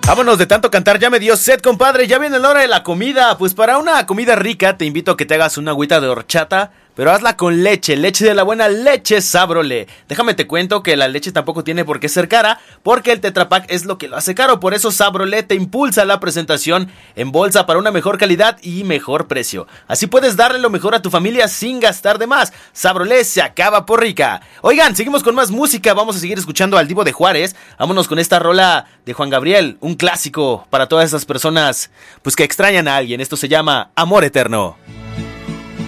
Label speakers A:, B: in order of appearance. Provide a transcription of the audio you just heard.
A: Vámonos, de tanto cantar ya me dio sed, compadre. Ya viene la hora de la comida. Pues para una comida rica te invito a que te hagas una agüita de horchata, pero hazla con leche de la buena, leche Sabrole. Déjame te cuento que la leche tampoco tiene por qué ser cara, porque el Tetra Pak es lo que lo hace caro. Por eso Sabrole te impulsa la presentación en bolsa para una mejor calidad y mejor precio. Así puedes darle lo mejor a tu familia sin gastar de más. Sabrole se acaba por rica. Oigan, seguimos con más música. Vamos a seguir escuchando al Divo de Juárez. Vámonos con esta rola de Juan Gabriel, un clásico para todas esas personas pues que extrañan a alguien. Esto se llama Amor Eterno.